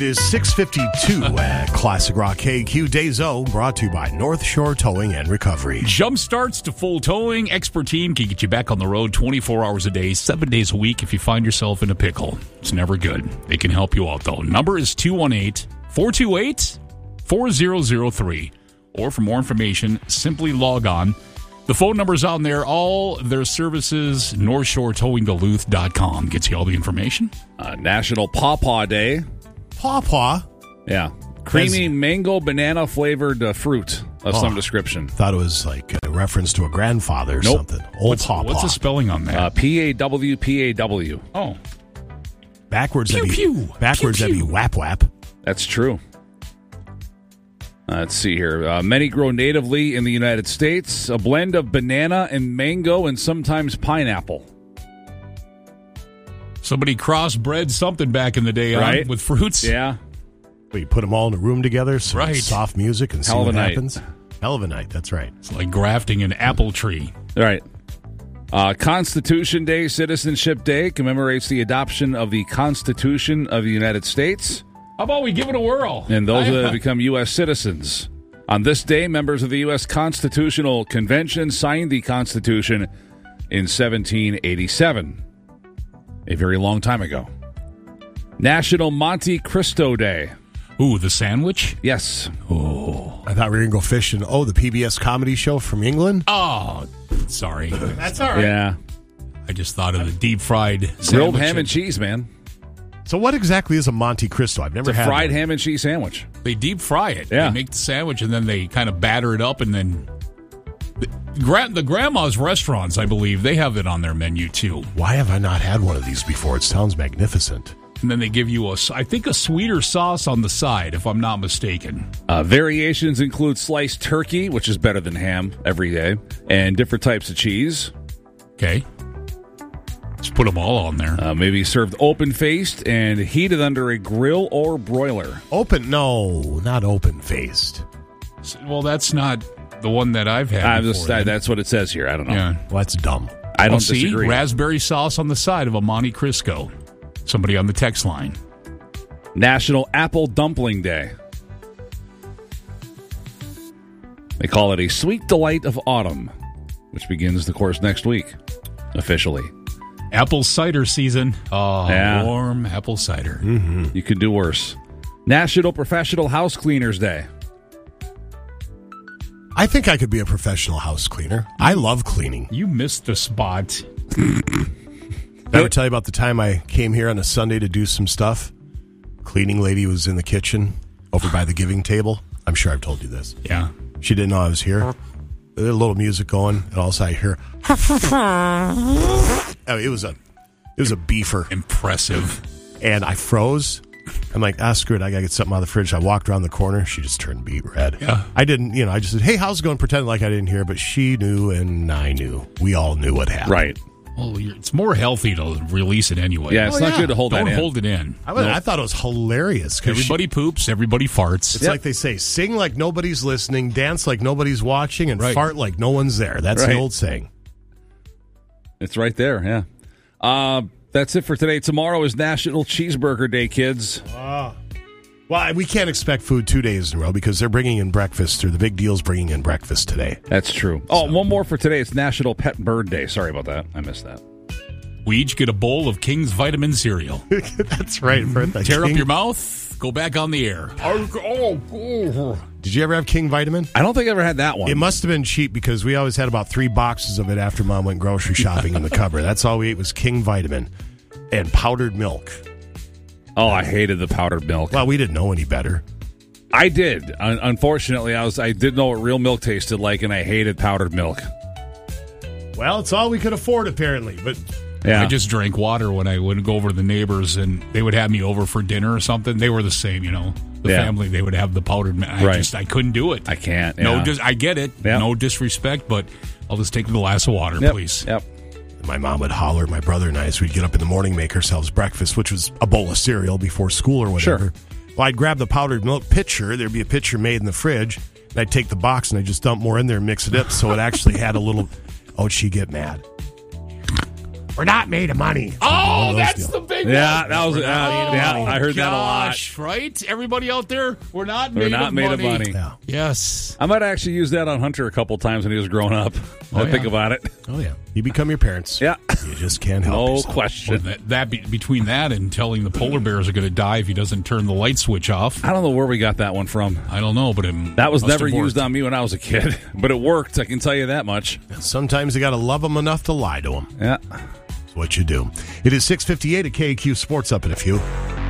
It is 6:52 at Classic Rock KQ Days O, brought to you by North Shore Towing and Recovery. Jump starts to full towing. Expert team can get you back on the road 24 hours a day, 7 days a week if you find yourself in a pickle. It's never good. They can help you out, though. Number is 218-428-4003. Or for more information, simply log on. The phone number's on there. All their services, NorthShoreTowingDuluth.com. Gets you all the information. National Pawpaw Day. Pawpaw? Yeah. Creamy mango banana flavored fruit of some description. Thought it was like a reference to a grandfather or something. Old Pawpaw. What's the spelling on that? P-A-W-P-A-W. Oh. Backwards, Pew, that'd be, pew. backwards, Pew, that'd be pew. whap whap. That's true. Let's see here. Many grow natively in the United States. A blend of banana and mango and sometimes pineapple. Somebody crossbred something back in the day, Right. with fruits. Yeah. We put them all in a room together, some Right. soft music, and see Hell of what a night. happens. Hell of a night, that's right. It's like grafting an apple tree. All right. Constitution Day, Citizenship Day, commemorates the adoption of the Constitution of the United States How about we give it a whirl? and those that have become U.S. citizens. On this day, members of the U.S. Constitutional Convention signed the Constitution in 1787, a very long time ago. National Monte Cristo Day. Ooh, the sandwich? Yes. Oh. I thought we were going to go fishing. Oh, the PBS comedy show from England? Oh, sorry. That's all right. Yeah. I just thought of the deep-fried sandwich. Grilled ham and cheese, man. So what exactly is a Monte Cristo? I've never It's a had fried one. ham and cheese sandwich. They deep-fry it. Yeah. They make the sandwich, and then they kind of batter it up, and then... The grandma's restaurants, I believe, they have it on their menu, too. Why have I not had one of these before? It sounds magnificent. And then they give you, a sweeter sauce on the side, if I'm not mistaken. Variations include sliced turkey, which is better than ham every day, and different types of cheese. Okay. Just put them all on there. Maybe served open-faced and heated under a grill or broiler. Open? No, not open-faced. Well, that's not the one that I've had before. That's what it says here. I don't know. Yeah. Well, that's dumb. I don't see, disagree. raspberry sauce on the side of a Monte Cristo. Somebody on the text line. National Apple Dumpling Day. They call it a sweet delight of autumn, which begins, of course, next week, officially. Apple cider season. Oh, Yeah. warm apple cider. You could do worse. National Professional House Cleaners Day. I think I could be a professional house cleaner. I love cleaning. You missed the spot. Did I ever tell you about the time I came here on a Sunday to do some stuff? Cleaning lady was in the kitchen over by the giving table. I'm sure I've told you this. Yeah. She didn't know I was here. A little music going, and all of a sudden I hear. Oh, it was a beefer, Impressive. and I froze. I'm like, screw it, I gotta get something out of the fridge. I walked around the corner. She just turned beet red. Yeah. I didn't, I just said, hey, how's it going? Pretend like I didn't hear, but she knew and I knew. We all knew what happened. Right. Well, it's more healthy to release it anyway. Yeah, it's not good to hold Don't that in. hold it in. I thought it was hilarious. 'Cause Everybody poops. Everybody farts. it's like they say, sing like nobody's listening, dance like nobody's watching, and Right. fart like no one's there. That's the Right. old saying. It's right there, yeah. That's it for today. Tomorrow is National Cheeseburger Day, kids. Well, we can't expect food 2 days in a row because they're bringing in breakfast, or the big deal's bringing in breakfast today. That's true. Oh, one more for today. It's National Pet Bird Day. Sorry about that. I missed that. We each get a bowl of King's Vitamin cereal. That's right. Tear up your mouth. Go back on the air. Did you ever have King Vitamin? I don't think I ever had that one. It must have been cheap because we always had about 3 boxes of it after Mom went grocery shopping in the cupboard. That's all we ate was King Vitamin and powdered milk. Oh, I hated the powdered milk. Well, we didn't know any better. I did. Unfortunately, I did know what real milk tasted like, and I hated powdered milk. Well, it's all we could afford, apparently. But Yeah. I just drank water when I would go over to the neighbors, and they would have me over for dinner or something. They were the same, The Yeah. family, they would have the powdered milk. I couldn't do it. I can't. No, yeah. I get it. Yeah. No disrespect, but I'll just take a glass of water, Yep. please. Yep. my mom would holler, my brother and I, so we'd get up in the morning, make ourselves breakfast, which was a bowl of cereal before school or whatever. Sure. Well, I'd grab the powdered milk pitcher. There'd be a pitcher made in the fridge. And I'd take the box and I'd just dump more in there and mix it up so it actually had a little... Oh, she'd get mad. We're not made of money. Oh, that's the big one. Yeah, that was. I heard that a lot. Gosh, right? Everybody out there, we're not We're made, not of, made money. of money. Yeah. Yes. I might actually use that on Hunter a couple times when he was growing up. I think about it. Oh, yeah. You become your parents. Yeah. You just can't help No yourself. question. Well, between that and telling the polar bears are going to die if he doesn't turn the light switch off. I don't know where we got that one from. I don't know, but That was must never have used worked. on me when I was a kid, but it worked. I can tell you that much. Sometimes you got to love them enough to lie to them. Yeah. That's what you do. It is 6:58 at KQ Sports. Up in a few.